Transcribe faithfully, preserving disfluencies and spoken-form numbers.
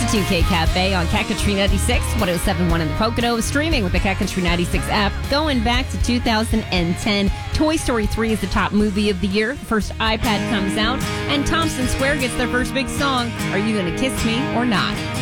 to K Cafe on Cat Country ninety-six, one oh seven point one in the Pocono, streaming with the Cat Country ninety-six app. Going back to two thousand ten, Toy Story three is the top movie of the year. The first iPad comes out, and Thompson Square gets their first big song, Are You Gonna Kiss Me or Not?